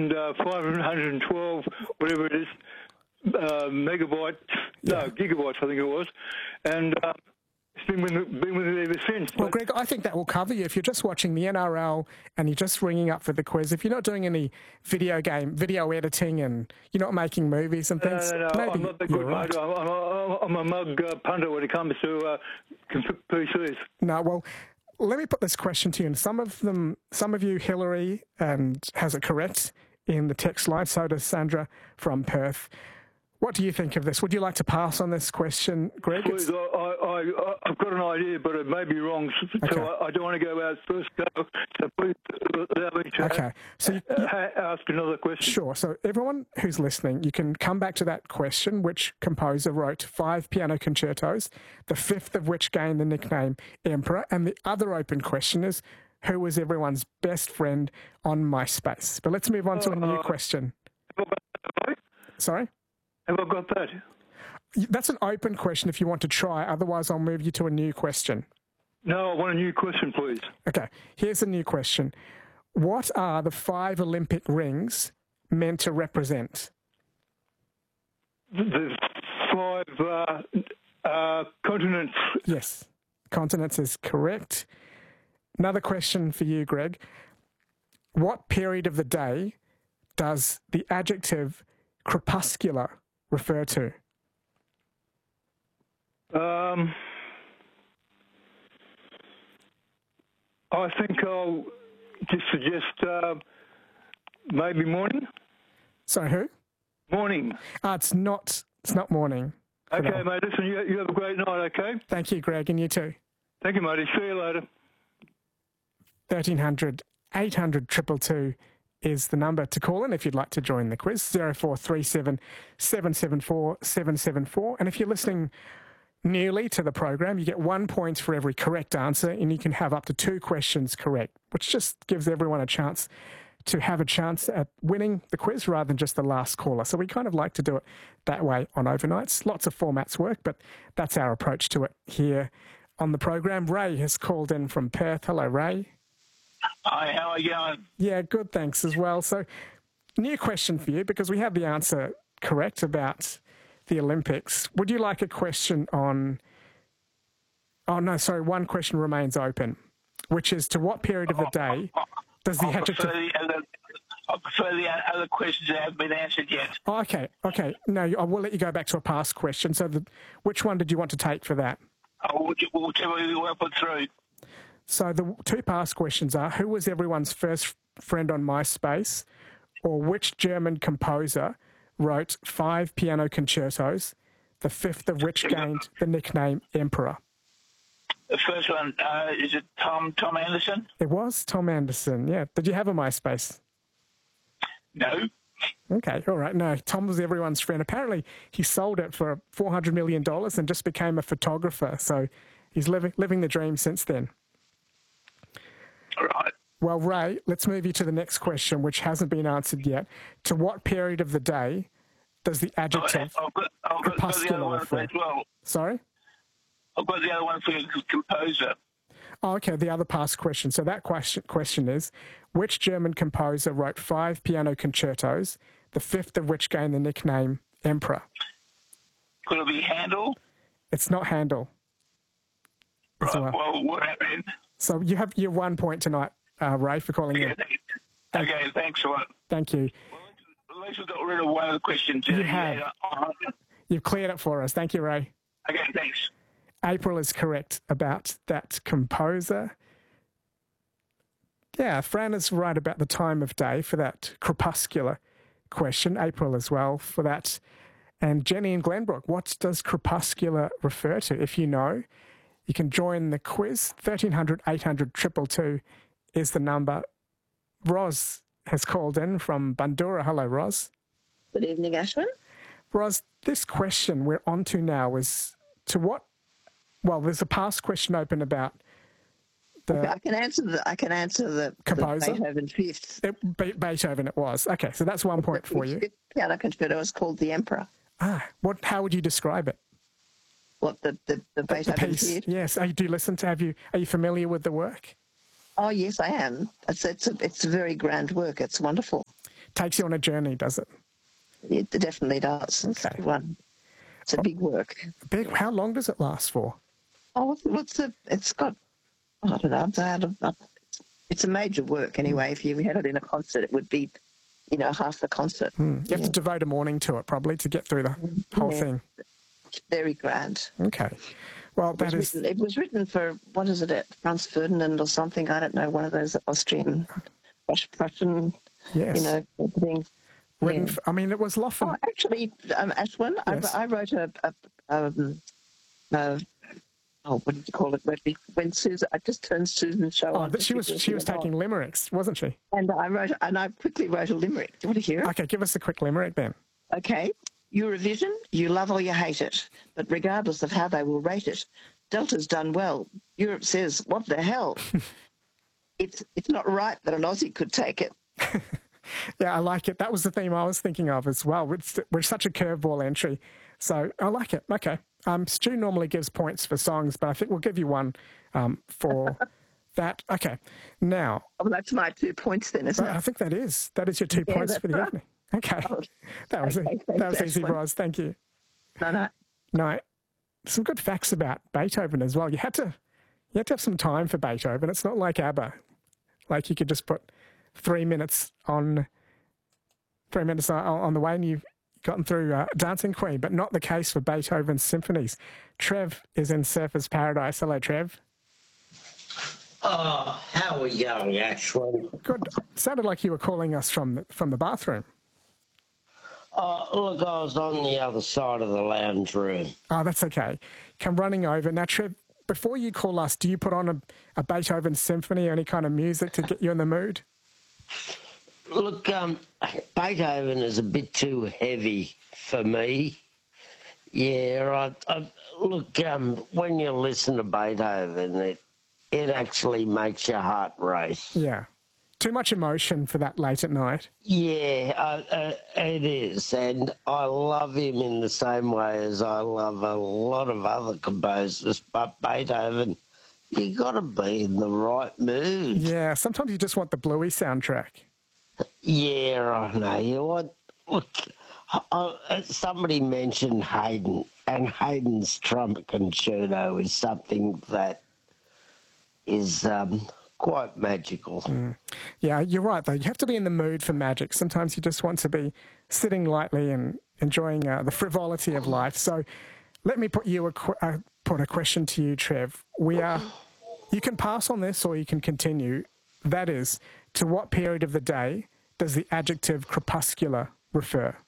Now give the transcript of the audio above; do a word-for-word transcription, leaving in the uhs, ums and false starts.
and uh, five hundred twelve, whatever it is, uh, megabytes, Yeah. no, gigabytes, I think it was. And uh, it's been with, been with it ever since. Well, But, Greg, I think that will cover you. If you're just watching the N R L and you're just ringing up for the quiz, if you're not doing any video game, video editing, and you're not making movies and no, things, no, no, maybe I'm not that you're good, right. mate. I'm, I'm, I'm a mug uh, punter when it comes to uh, P Cs. No, well, let me put this question to you. And some of them, some of you, Hillary, and has it correct in the text line. So does Sandra from Perth. What do you think of this? Would you like to pass on this question, Greg? Please, I, I, I, I've got an idea, but it may be wrong, so Okay. I, I don't want to go out first go. So please allow me to Okay. So you, you, ha- ask another question. Sure. So everyone who's listening, you can come back to that question. Which composer wrote five piano concertos, the fifth of which gained the nickname Emperor? And the other open question is, who was everyone's best friend on MySpace? But let's move on to a new Uh, question. Have I got that? Sorry? Have I got that? That's an open question if you want to try. Otherwise, I'll move you to a new question. No, I want a new question, please. Okay. Here's a new question. What are the five Olympic rings meant to represent? The five uh, uh, continents. Yes, continents is correct. Another question for you, Greg. What period of the day does the adjective crepuscular refer to? Um, I think I'll just suggest uh, maybe morning. Sorry, who? Morning. Ah, it's not. It's not morning. for Okay, now. mate. Listen, you, you have a great night. Okay. Thank you, Greg, and you too. Thank you, matey. See you later. thirteen hundred, eight hundred, two two two is the number to call in if you'd like to join the quiz. zero four three seven, seven seven four, seven seven four. And if you're listening newly to the program, you get one point for every correct answer, and you can have up to two questions correct, which just gives everyone a chance to have a chance at winning the quiz rather than just the last caller. So we kind of like to do it that way on overnights. Lots of formats work, but that's our approach to it here on the program. Ray has called in from Perth. Hello, Ray. Hi, how are you going? Yeah, good, thanks as well. So, new question for you, because we have the answer correct about the Olympics. Would you like a question on... Oh, no, sorry, one question remains open, which is to what period of the day does the I adjective... prefer the other, I prefer the other questions that haven't been answered yet. Oh, okay, okay. No, I will let you go back to a past question. So the, which one did you want to take for that? Oh, whichever you want to put through. So the two past questions are, who was everyone's first friend on MySpace, or which German composer wrote five piano concertos, the fifth of which gained the nickname Emperor? The first one, uh, is it Tom Tom Anderson? It was Tom Anderson, yeah. Did you have a MySpace? No. Okay, all right. No, Tom was everyone's friend. Apparently, he sold it for four hundred million dollars and just became a photographer. So he's living living the dream since then. All right. Well, Ray, let's move you to the next question, which hasn't been answered yet. To what period of the day does the adjective I've got, I've got, got the other crepuscular one refer? as well. Sorry? I've got the other one for the composer. Oh, okay, the other past question. So that question question is, which German composer wrote five piano concertos, the fifth of which gained the nickname Emperor? Could it be Handel? It's not Handel. As Right, well. well, what happened? So you have your one point tonight, uh, Ray, for calling in. Okay, okay, thanks a lot. Thank you. Well, at least we got rid of one of the questions. You Uh, have. yeah, uh, You've cleared it for us. Thank you, Ray. Okay, thanks. April is correct about that composer. Yeah, Fran is right about the time of day for that crepuscular question. April as well for that. And Jenny in Glenbrook, what does crepuscular refer to? If you know, you can join the quiz. thirteen hundred, eight hundred, two two two is the number. Roz has called in from Bandura. Hello, Roz. Good evening, Ashwin. Roz, this question we're on to now is to what... Well, there's a past question open about the... Okay, I can answer the. I can answer the, Composer? the Beethoven fifth. It, Be- Beethoven it was. Okay, so that's one point for you. The piano concerto is called the Emperor. Ah, what? How would you describe it? What the the, the The Beethoven piece. fifth? Yes. Are you, do you listen to? Have you? Are you familiar with the work? Oh yes, I am. It's it's a, it's a very grand work. It's wonderful. takes you on a journey, does it? It definitely does. It's Okay. one. It's a big work. Big. How long does it last for? Oh, what's, what's the? It's got. I don't know. I don't know. It's a major work anyway. If you had it in a concert, it would be, you know, half the concert. Hmm. You have to devote a morning to it probably to get through the whole Yeah. thing. It's very grand. Okay. Well, It was, that is. written, it was written for, what is it, at Franz Ferdinand or something? I don't know, one of those Austrian, Prussian, Yes. you know, things. Written Yeah. f I mean, it was Loffen. Oh, actually, um, Ashwin, Yes. I, I wrote a, a, um, a, oh, what did you call it? When, when Susan, I just turned Susan's show Oh, on. but she was she was taking limericks, wasn't she? And I wrote, and I quickly wrote a limerick. Do you want to hear it? Okay, give us a quick limerick then. Okay. Eurovision, you love or you hate it. But regardless of how they will rate it, Delta's done well. Europe says, what the hell? it's it's not right that an Aussie could take it. Yeah, I like it. That was the theme I was thinking of as well. It's, we're such a curveball entry. So I like it. Okay. Um, Stu normally gives points for songs, but I think we'll give you one um, for that. Okay. Now, Oh, that's my two points then, isn't I it? think that is. That is your two Yeah, points that's for the right. evening. Okay. Oh, That was, okay, that was thanks, easy, Ashley. Roz. Thank you. No, no. No, some good facts about Beethoven as well. You had to, you had to have some time for Beethoven. It's not like ABBA. Like you could just put three minutes on, three minutes on, on the way and you've gotten through uh, Dancing Queen, but not the case for Beethoven's symphonies. Trev is in Surfer's Paradise. Hello, Trev. Oh, how are we going, actually? Good. Sounded like you were calling us from the, from the bathroom. Oh, look, I was on the other side of the lounge room. Oh, that's okay. Come running over. Now, Trev, before you call us, do you put on a, a Beethoven symphony or any kind of music to get you in the mood? Look, um, Beethoven is a bit too heavy for me. Yeah, I, I, look, um, when you listen to Beethoven, it, it actually makes your heart race. Yeah. Too much emotion for that late at night. Yeah, uh, uh, it is. And I love him in the same way as I love a lot of other composers. But Beethoven, you got to be in the right mood. Yeah, sometimes you just want the Bluey soundtrack. Yeah, I know. You want, look, uh, somebody mentioned Haydn, and Haydn's trumpet concerto is something that is um, quite magical. Mm. Yeah, you're right, though. You have to be in the mood for magic. Sometimes you just want to be sitting lightly and enjoying uh, the frivolity of life. So let me put you a qu- uh, put a question to you, Trev. We are. You can pass on this, or you can continue. That is, to what period of the day does the adjective crepuscular refer?